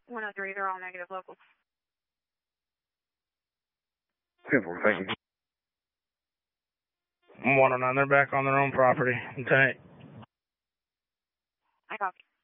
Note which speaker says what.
Speaker 1: 103, they're all negative locals.
Speaker 2: 10-4, thank you.
Speaker 3: 109, they're back on their own property. Lieutenant.
Speaker 1: I copy.